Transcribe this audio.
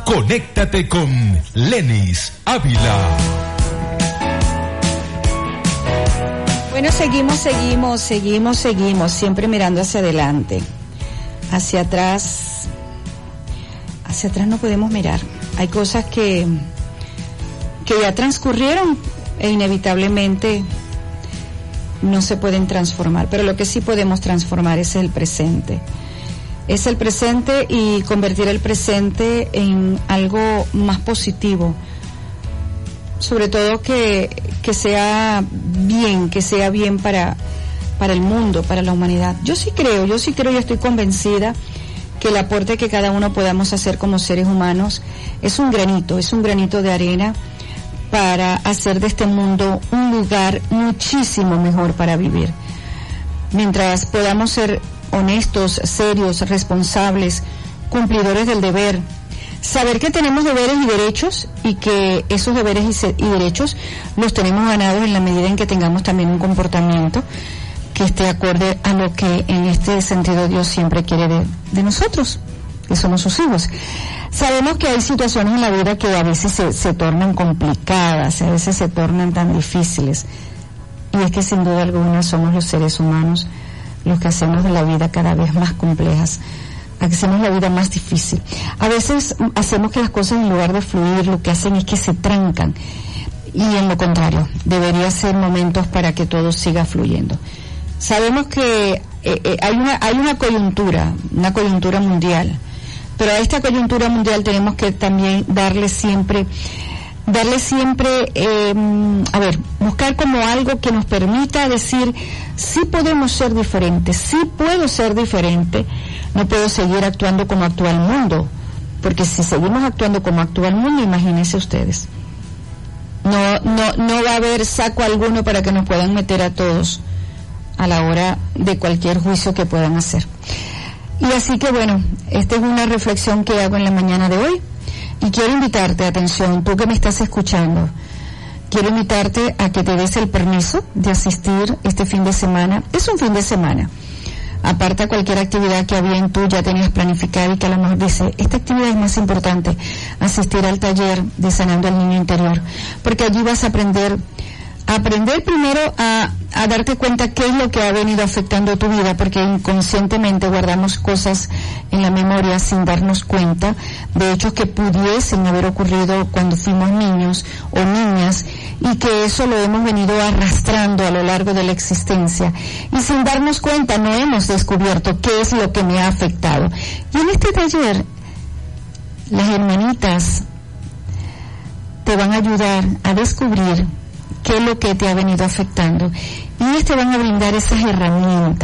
Conéctate con Lenis Ávila. Bueno, seguimos, siempre mirando hacia adelante. Hacia atrás no podemos mirar. Hay cosas que ya transcurrieron e inevitablemente no se pueden transformar, pero lo que sí podemos transformar es el presente. Es el presente y convertir el presente en algo más positivo. Sobre todo que sea bien para el mundo, para la humanidad. Yo sí creo y estoy convencida que el aporte que cada uno podamos hacer como seres humanos es un granito de arena para hacer de este mundo un lugar muchísimo mejor para vivir. Mientras podamos ser honestos, serios, responsables, cumplidores del deber, saber que tenemos deberes y derechos y que esos deberes y derechos los tenemos ganados en la medida en que tengamos también un comportamiento que esté acorde a lo que en este sentido Dios siempre quiere de nosotros, que somos sus hijos. Sabemos que hay situaciones en la vida que a veces se tornan complicadas, a veces se tornan tan difíciles, y es que sin duda alguna somos los seres humanos los que hacemos de la vida cada vez más complejas, hacemos la vida más difícil. A veces hacemos que las cosas, en lugar de fluir, lo que hacen es que se trancan, y en lo contrario, debería ser momentos para que todo siga fluyendo. Sabemos que hay una coyuntura mundial, pero a esta coyuntura mundial tenemos que también buscar como algo que nos permita decir, sí podemos ser diferentes, sí puedo ser diferente, no puedo seguir actuando como actúa el mundo, porque si seguimos actuando como actúa el mundo, imagínense ustedes, no va a haber saco alguno para que nos puedan meter a todos a la hora de cualquier juicio que puedan hacer. Y así que bueno, esta es una reflexión que hago en la mañana de hoy, y quiero invitarte, atención, tú que me estás escuchando, quiero invitarte a que te des el permiso de asistir este fin de semana. Es un fin de semana, aparte de cualquier actividad que bien tú ya tenías planificada y que a lo mejor dice, esta actividad es más importante, asistir al taller de Sanando al Niño Interior, porque allí vas a aprender primero a darte cuenta qué es lo que ha venido afectando tu vida, porque inconscientemente guardamos cosas en la memoria sin darnos cuenta de hechos que pudiesen haber ocurrido cuando fuimos niños o niñas, y que eso lo hemos venido arrastrando a lo largo de la existencia, y sin darnos cuenta no hemos descubierto qué es lo que me ha afectado. Y en este taller las hermanitas te van a ayudar a descubrir qué es lo que te ha venido afectando, y ellas te van a brindar esas herramientas